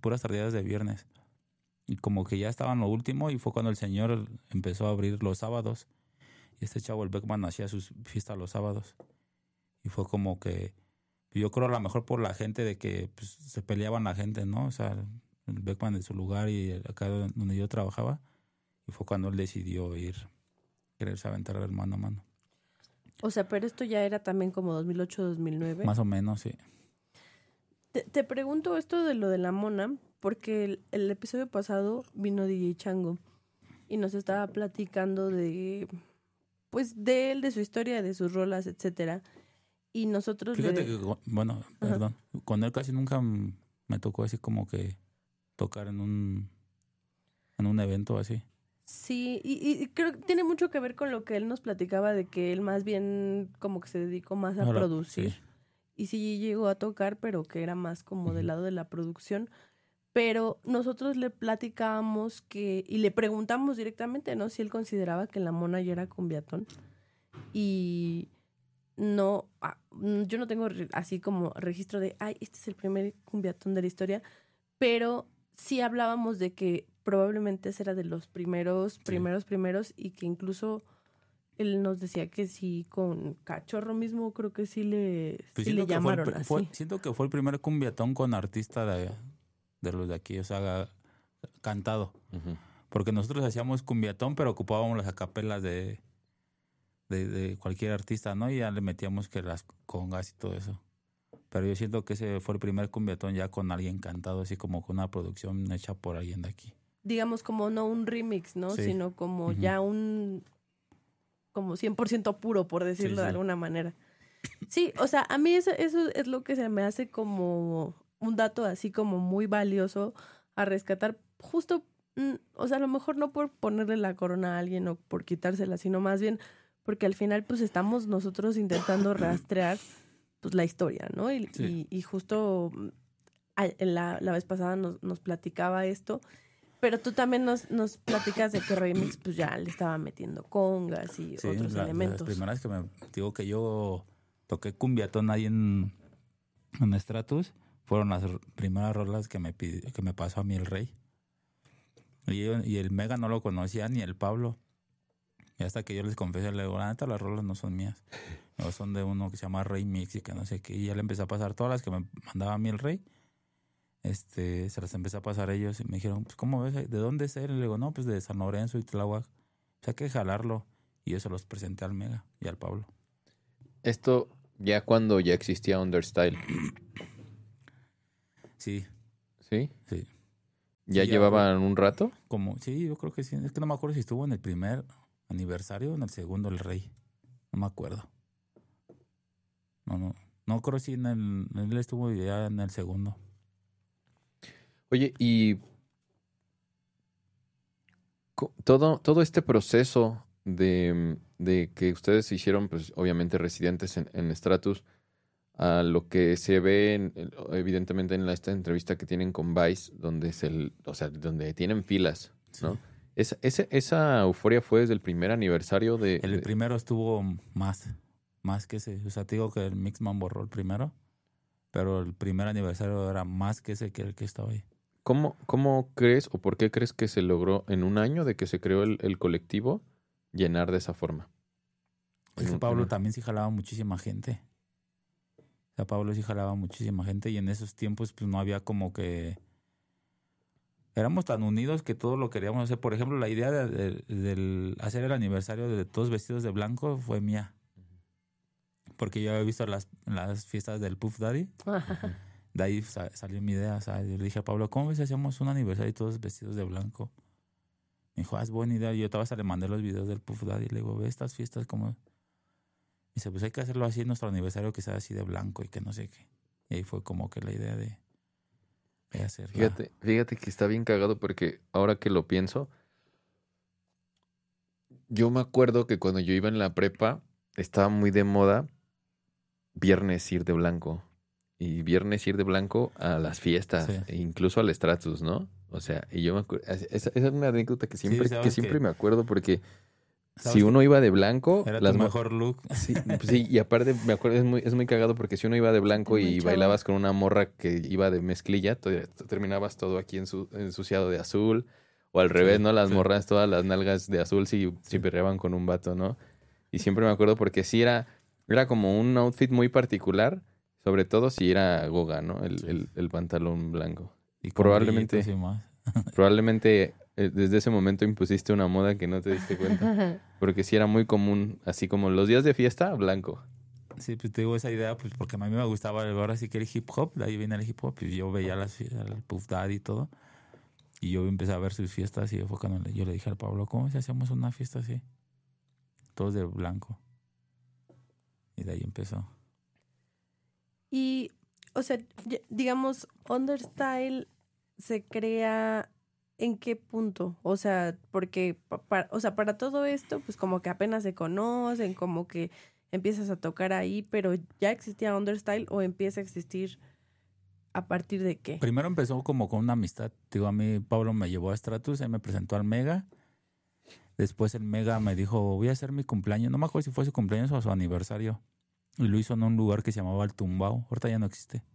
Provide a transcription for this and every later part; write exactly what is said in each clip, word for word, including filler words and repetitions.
puras tardeadas de viernes. Y como que ya estaban lo último y fue cuando el señor empezó a abrir los sábados. Y este chavo, el Beckman, hacía sus fiestas los sábados. Y fue como que, yo creo a lo mejor por la gente de que pues, se peleaban la gente, ¿no? O sea, el Beckman en su lugar y acá donde yo trabajaba. Y fue cuando él decidió ir, quererse aventar el mano a mano. O sea, pero esto ya era también como dos mil ocho, dos mil nueve. Más o menos, sí. Te, te pregunto esto de lo de la mona, porque el, el episodio pasado vino D J Chango y nos estaba platicando de, pues, de él, de su historia, de sus rolas, etcétera. Y nosotros Fíjate le... que, bueno, Ajá. perdón, con él casi nunca me tocó así como que tocar en un, en un evento así. Sí, y, y creo que tiene mucho que ver con lo que él nos platicaba de que él más bien como que se dedicó más a Ahora, producir. sí. Y sí llegó a tocar, pero que era más como Ujú. del lado de la producción. Pero nosotros le platicábamos que, y le preguntamos directamente, ¿no? Si él consideraba que la mona ya era cumbiatón. Y no, ah, mm, yo no tengo re- así como registro de, ay, este es el primer cumbiatón de la historia, pero sí hablábamos de que probablemente ese era de los primeros, primeros, primeros, y que incluso él nos decía que sí, con Cachorro mismo creo que sí le, Pues sí le siento que fue el llamaron pr- así. fue- siento que fue el primer cumbiatón con artista de, de los de aquí, o sea, cantado. Ujú. Porque nosotros hacíamos cumbiatón, pero ocupábamos las acapelas de, de, de cualquier artista, ¿no? Y ya le metíamos que las congas y todo eso. Pero yo siento que ese fue el primer cumbiatón ya con alguien cantado, así como con una producción hecha por alguien de aquí. Digamos como no un remix, ¿no? Sí. Sino como Ujú. ya un, como cien por ciento puro, por decirlo Sí, de sí. alguna manera. Sí, o sea, a mí eso, eso es lo que se me hace como un dato así como muy valioso a rescatar, justo, mm, o sea, a lo mejor no por ponerle la corona a alguien o por quitársela, sino más bien porque al final pues estamos nosotros intentando rastrear pues la historia, ¿no? Y, Sí. y, y justo mm, a- en la, la vez pasada nos, nos platicaba esto, pero tú también nos, nos platicas de que Remix pues ya le estaba metiendo congas y Sí, otros la- elementos. las primeras que me digo que yo toqué cumbiatón ahí en, en Stratus fueron las r- primeras rolas que me pidi- que me pasó a mí el Rey. Y, yo- y el Mega no lo conocía ni el Pablo. Y hasta que yo les confesé, le digo, la neta, las rolas no son mías. No, son de uno que se llama Rey Mix y que no sé qué. Y ya le empecé a pasar todas las que me mandaba a mí el Rey. Este, se las empecé a pasar a ellos y me dijeron, pues, ¿cómo ves? ¿De dónde es él? Y le digo, no, pues de San Lorenzo y Tláhuac. O sea, hay que jalarlo. Y yo se los presenté al Mega y al Pablo. Esto ya cuando ya existía Understyle, Sí, ¿sí? sí. ¿Ya Sí, ya, llevaban un rato? Como, sí, yo creo que sí. Es que no me acuerdo si estuvo en el primer aniversario o en el segundo el Rey. No me acuerdo. No, no. No creo si en el, él estuvo ya en el segundo. Oye, y co- todo, todo este proceso de, de que ustedes se hicieron, pues obviamente residentes en, en Stratus, a lo que se ve en- en- evidentemente en la, esta entrevista que tienen con Vice, donde es el, o sea, donde tienen filas, ¿no? Sí. Esa, ese- esa euforia fue desde el primer aniversario de... El de- primero estuvo más, más que ese. O sea, te digo que el Mixman borró el primero, pero el primer aniversario era más que ese que el que estaba ahí. ¿Cómo, cómo crees o por qué crees que se logró en un año de que se creó el, el colectivo llenar de esa forma? Es En que un- Pablo en un- también sí jalaba muchísima gente. O sea, Pablo sí jalaba muchísima gente y en esos tiempos pues no había como que... Éramos tan unidos que todo lo queríamos hacer. Por ejemplo, la idea de, de- del hacer el aniversario de todos vestidos de blanco fue mía. Porque yo había visto las, las fiestas del Puff Daddy. De ahí sa- salió mi idea. O sea, yo le dije a Pablo, ¿cómo ves si hacemos un aniversario y todos vestidos de blanco? Me dijo, ah, es buena idea. Y yo todavía hasta le mandé los videos del Puff Daddy. Le digo, ve estas fiestas como... Dice, pues hay que hacerlo así en nuestro aniversario, que sea así de blanco y que no sé qué. Y ahí fue como que la idea de, de hacerla. Fíjate, fíjate que está bien cagado porque ahora que lo pienso, yo me acuerdo que cuando yo iba en la prepa estaba muy de moda viernes ir de blanco. Y viernes ir de blanco a las fiestas, Sí. e incluso al Stratus, ¿no? O sea, y yo me acuerdo, esa, esa es una anécdota que siempre, que sabes siempre que- me acuerdo porque ¿Sabes si qué? uno iba de blanco, Era las tu mo- mejor look. Sí, pues sí, y aparte me acuerdo, es muy, es muy cagado porque si uno iba de blanco Muy y chava. bailabas con una morra que iba de mezclilla, to- terminabas todo aquí ensu- ensuciado de azul, o al revés, Sí, ¿no? Las sí. morras, todas las nalgas de azul si, si Sí. perreaban con un vato, ¿no? Y siempre me acuerdo porque sí era, era como un outfit muy particular, sobre todo si era goga, ¿no? El, Sí. el, el pantalón blanco. Y con Probablemente, brillitos y más. probablemente eh, desde ese momento impusiste una moda que no te diste cuenta. Porque sí era muy común, así como los días de fiesta, blanco. Sí, pues te digo esa idea, pues porque a mí me gustaba ahora sí que el hip hop, de ahí viene el hip hop, y yo veía las fie- el Puff Daddy y todo, y yo empecé a ver sus fiestas y fue cuando le- yo le dije al Pablo, ¿cómo si hacemos una fiesta así? Todos de blanco. Y de ahí empezó. Y, o sea, ya- digamos, Understyle se crea en qué punto, o sea, porque, pa- pa- o sea, para todo esto, pues como que apenas se conocen, como que empiezas a tocar ahí, pero ¿ya existía Understyle o empieza a existir a partir de qué? Primero empezó como con una amistad. Digo, a mí Pablo me llevó a Stratus, él me presentó al Mega. Después el Mega me dijo, voy a hacer mi cumpleaños. No me acuerdo si fue su cumpleaños o su aniversario. Y lo hizo en un lugar que se llamaba El Tumbao. Ahorita ya no existe.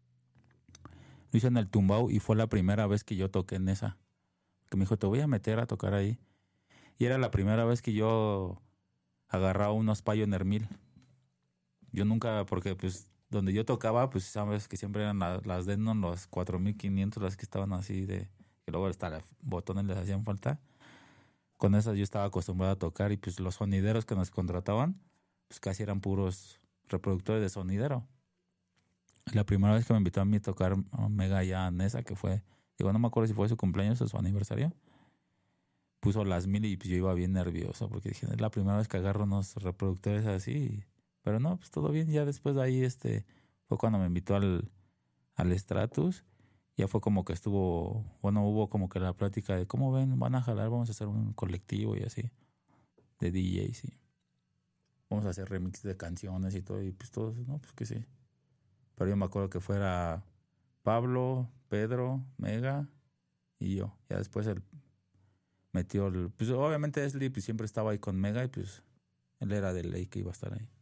Lo hizo en El Tumbao y fue la primera vez que yo toqué en esa. Que me dijo, te voy a meter a tocar ahí. Y era la primera vez que yo agarraba unos Pioneer mil. Yo nunca, porque pues donde yo tocaba, pues sabes que siempre eran la- las Denon, los cuatro mil quinientos, las que estaban así de... Que luego hasta los botones les hacían falta. Con esas yo estaba acostumbrado a tocar y pues los sonideros que nos contrataban, pues casi eran puros reproductores de sonidero. La primera vez que me invitó a mí a tocar a Mega ya en esa, que fue, digo, no me acuerdo si fue su cumpleaños o su aniversario, puso las mil y pues yo iba bien nervioso porque dije, es la primera vez que agarro unos reproductores así. Pero no, pues todo bien. Ya después de ahí este fue cuando me invitó al, al Stratus. Ya fue como que estuvo, bueno, hubo como que la plática de cómo ven, van a jalar, vamos a hacer un colectivo y así, de D Js y vamos a hacer remix de canciones y todo. Y pues todos, no, pues que sí. Pero yo me acuerdo que fuera Pablo, Pedro, Mega y yo. Ya después él metió el, pues obviamente Esli pues, siempre estaba ahí con Mega y pues él era de ley que iba a estar ahí.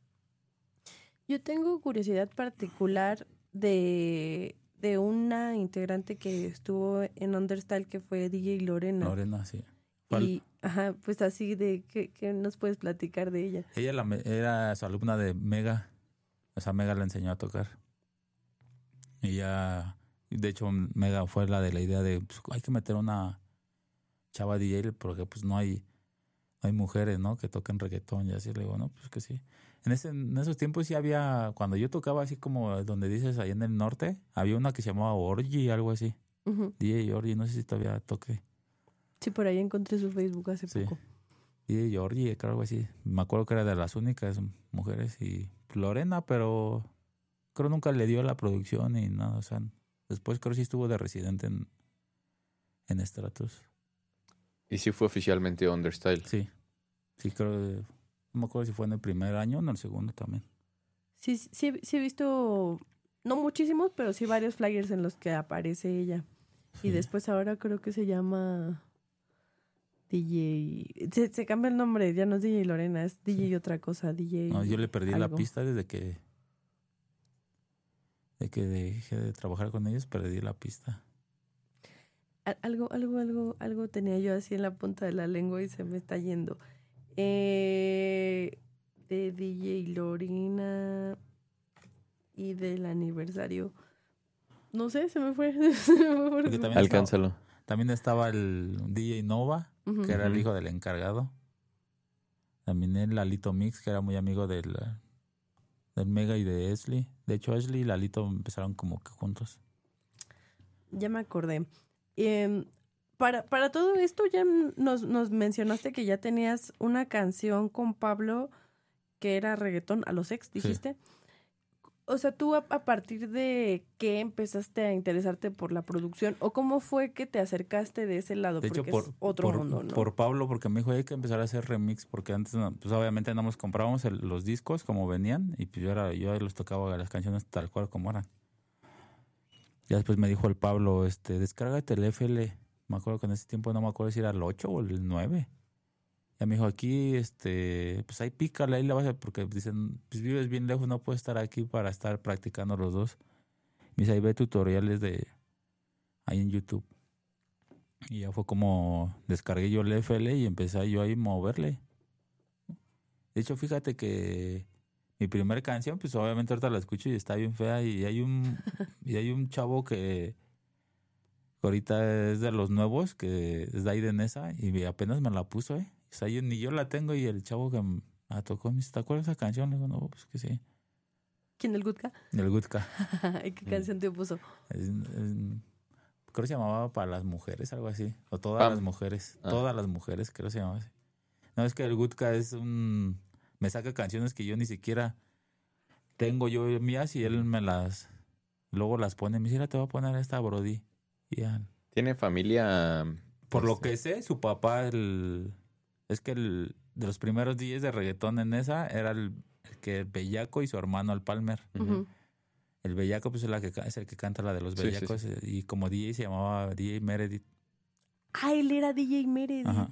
Yo tengo curiosidad particular de, de una integrante que estuvo en Understyle que fue D J Lorena. Lorena, sí. ¿Cuál? Y, ajá, pues así de, ¿qué, qué nos puedes platicar de ella? Ella la me- era su alumna de Mega. O sea, Mega la enseñó a tocar. Y ya, de hecho, Mega fue la de la idea de, pues, hay que meter una chava D J porque pues no hay, no hay mujeres, ¿no? Que toquen reggaetón y así. Le digo, no, pues que sí. En, ese, en esos tiempos sí había, cuando yo tocaba así como donde dices, ahí en el norte, había una que se llamaba Orgy, algo así. Ujú. D J Orgy, no sé si todavía toque. Sí, por ahí encontré su Facebook hace Sí. poco. D J Orgy, creo algo así. Me acuerdo que era de las únicas mujeres y Lorena, pero creo nunca le dio la producción y nada. O sea, después creo sí estuvo de residente en, en Stratus. Y sí fue oficialmente Understyle. Sí, sí creo. No me acuerdo si fue en el primer año o en el segundo también. Sí, sí, sí he visto, no muchísimos, pero sí varios flyers en los que aparece ella. Sí. Y después ahora creo que se llama D J... Se, se cambia el nombre, ya no es D J Lorena, es D J otra cosa, D J... No, yo le perdí la algo. pista desde que de que dejé de trabajar con ellos, perdí la pista. Al- Algo, algo, algo, algo tenía yo así en la punta de la lengua y se me está yendo. Eh, de D J Lorena y del aniversario. No sé, se me fue. Se me fue por Porque su- también Alcánzalo. También estaba el D J Nova, Ujú. que era el Ujú. hijo del encargado. También el Lalito Mix, que era muy amigo del, del Mega y de Ashley. De hecho, Ashley y Lalito empezaron como que juntos. Ya me acordé. Em, para, para todo esto ya nos, nos mencionaste que ya tenías una canción con Pablo que era reggaetón a los ex, dijiste. O sea, tú a, a partir de qué empezaste a interesarte por la producción o cómo fue que te acercaste de ese lado, De hecho, porque por, es otro por, mundo, ¿no? por Pablo, porque me dijo, hay que empezar a hacer remix, porque antes, no, pues obviamente no nos comprábamos el- los discos como venían, y pues yo, era, yo los tocaba las canciones tal cual como eran. Ya después me dijo el Pablo, este, descárgate el F L. Me acuerdo que en ese tiempo no me acuerdo si era el ocho o el nueve. Ya me dijo, aquí, este, pues ahí pícale, ahí la vas a... Porque dicen, pues vives bien lejos, no puedes estar aquí para estar practicando los dos. Me dice, ahí ve tutoriales de... ahí en YouTube. Y ya fue como descargué yo el F L y empecé yo ahí a moverle. De hecho, fíjate que mi primera canción, pues obviamente ahorita la escucho y está bien fea. Y hay un, y hay un chavo que... ahorita es de los nuevos, que es de ahí de Nesa, y apenas me la puso, ¿eh? O sea, yo, ni yo la tengo, y el chavo que me la tocó me dice, ¿te acuerdas de esa canción? Le digo, no, pues que sí. ¿Quién, el Gutka? El Gutka. ¿Y qué canción te puso? Es- es- creo que se llamaba Para las Mujeres, algo así. O Todas Pam. las Mujeres. Ah. Todas las Mujeres, creo que se llamaba así. No, es que el Gutka es un... me saca canciones que yo ni siquiera tengo yo mías, y él me las... luego las pone. Me dice, mira, te voy a poner esta, Brody. Y ya... Tiene familia. Por lo este, que sé, su papá, el, es que el, de los primeros D Js de reggaetón en esa, era el, el que el Bellaco y su hermano, el Palmer. Ujú. Ujú. El Bellaco, pues es, la que, ca- es el que canta la de los Sí, sí, Bellacos. eh, Y como D J se llamaba D J Meredith. Ah, él era D J Meredith. Ajá.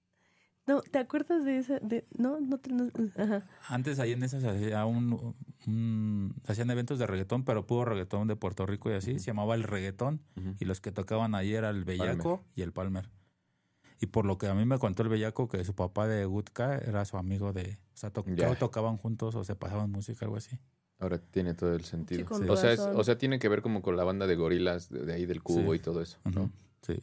No, ¿te acuerdas de esa? De... No, no te... no- Ajá. Antes ahí en esa se hacía un, un- se hacían eventos de reggaetón, pero puro reggaetón de Puerto Rico y así. Ujú. Se llamaba el reggaetón. Ujú. Y los que tocaban ahí era el Bellaco Palmer. y el Palmer. Y por lo que a mí me contó el Bellaco, que su papá de Gutka era su amigo de... O sea, to- Ya. creo que tocaban juntos o se pasaban música, algo así. Ahora tiene todo el sentido. Sí, con Sí. O sea, es- razón. o sea, tiene que ver como con la banda de gorilas de, de ahí del cubo Sí. y todo eso, Ujú, ¿no? sí.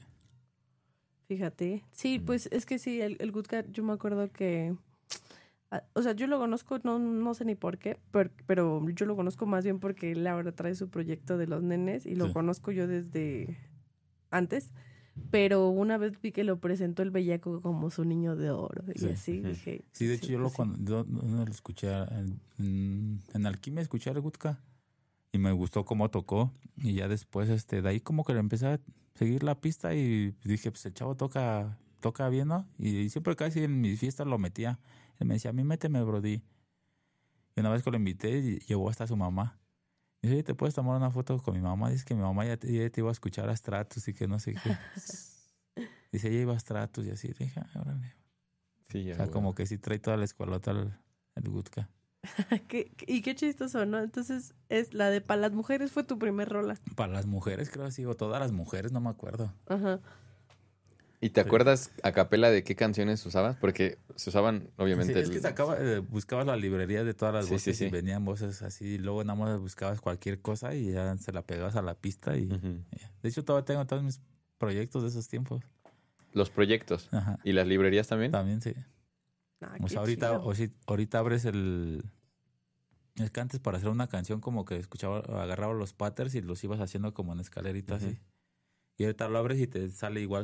Fíjate. Sí, Mm. pues es que sí, el, el Gutka, yo me acuerdo que... ah, O sea, yo lo conozco, no, no sé ni por qué, pero, pero yo lo conozco más bien porque él ahora trae su proyecto de los nenes y lo Sí. conozco yo desde antes. Pero una vez vi que lo presentó el Bellaco como su niño de oro. Y Sí. así Ujú. dije... Sí, de hecho yo lo, pues sí. con- yo no lo escuché en, en, en Alquimia, escuché al Gutka y me gustó cómo tocó, y ya después este de ahí como que le empecé a seguir la pista y dije, pues el chavo toca toca bien, ¿no? Y siempre casi en mis fiestas lo metía. Él me decía, a mí méteme, Brody. Y una vez que lo invité, y- llevó hasta su mamá. Y dice, oye, ¿te puedes tomar una foto con mi mamá? Dice que mi mamá ya te, ya te iba a escuchar a Stratus y que no sé qué. Dice, ella iba a Stratus y así. Dije, "Ah, órale". Sí, ya, O sea, güey. como que sí trae toda la escuelota el, el Gutka. Qué- qué- y qué chistoso, ¿no? Entonces, es la de para las mujeres fue tu primer rola. Para las mujeres, creo así, o todas las mujeres, no me acuerdo. Ajá. ¿Y te acuerdas a capela de qué canciones usabas? Porque se usaban, obviamente. Sí, es que el- sacaba, eh, buscabas la librería de todas las Sí, sí, voces sí. y venían voces así, y luego nada más buscabas cualquier cosa y ya se la pegabas a la pista. Y Ujú. y ya. De hecho, todavía tengo todos mis proyectos de esos tiempos. Los proyectos. Ajá. ¿Y las librerías también? También sí. Ah, O qué sea, ahorita, chido. o si, ahorita abres el... Es que antes para hacer una canción como que escuchaba, agarraba los patterns y los ibas haciendo como en escalerita Ujú. así. Y ahorita lo abres y te sale igual